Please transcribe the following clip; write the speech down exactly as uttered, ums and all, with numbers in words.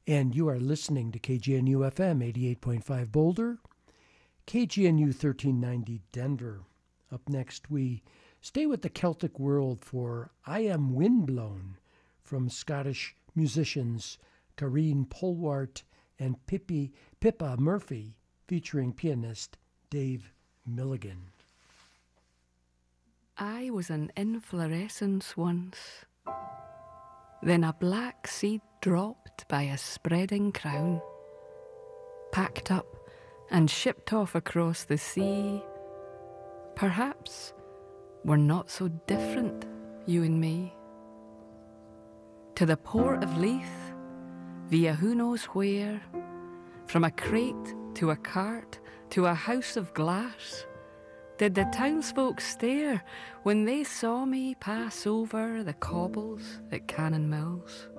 And you are listening to K G N U F M eighty-eight point five Boulder, K G N U thirteen ninety Denver. Up next, we stay with the Celtic world for I Am Windblown from Scottish musicians Karine Polwart and Pippi, Pippa Murphy, featuring pianist Dave Milligan. I was an inflorescence once, then a black seed dropped by a spreading crown, packed up and shipped off across the sea. Perhaps we're not so different, you and me. To the port of Leith, via who knows where, from a crate to a cart to a house of glass, did the townsfolk stare when they saw me pass over the cobbles at Cannon Mills?